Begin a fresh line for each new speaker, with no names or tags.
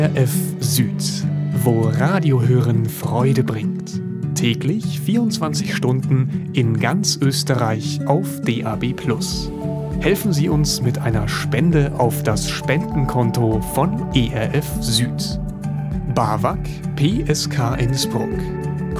ERF Süd, wo Radiohören Freude bringt. Täglich 24 Stunden in ganz Österreich auf DAB+. Helfen Sie uns mit einer Spende auf das Spendenkonto von ERF Süd. BAWAG PSK Innsbruck